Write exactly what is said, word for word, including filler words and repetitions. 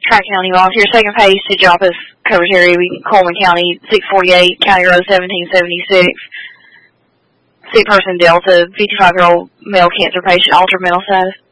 Tri-County Volunteer, second page to Joplin covers area, Coleman County, six forty-eight, County Road seventeen seventy-six. Sick person Delta, fifty-five-year-old male cancer patient, altered mental status.